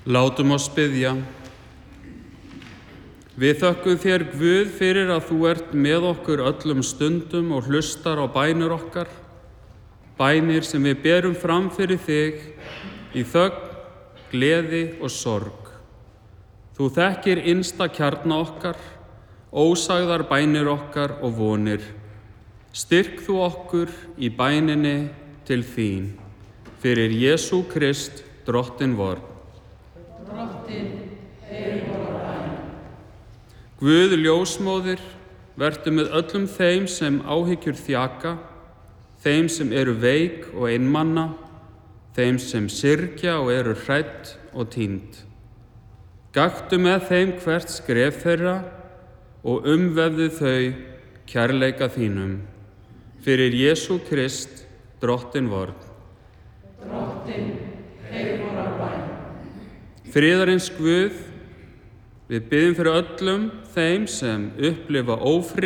Látum oss biðja. Við þökkum þér, Guð, fyrir að þú ert með okkur öllum stundum og hlustar á bænir okkar, bænir sem við berum fram fyrir þig í þögn, gleði og sorg. Þú þekkir innsta kjarna okkar, ósagðar bænir okkar og vonir. Styrk þú okkur í bæninni til þín, fyrir Jesú Krist, Drottinn vor. Guð, ljósmóðir, vertu með öllum þeim sem áhyggjur þjaka, þeim sem eru veik og einmana, þeim sem syrgja og eru hrædd og týnd. Gakktu með þeim hvert skref þeirra og umvefðu þau kærleika þínum. Fyrir Jesú Krist, Drottinn vor. Friðarins Guð, við biðjum fyrir öllum þeim sem upplifa ófrið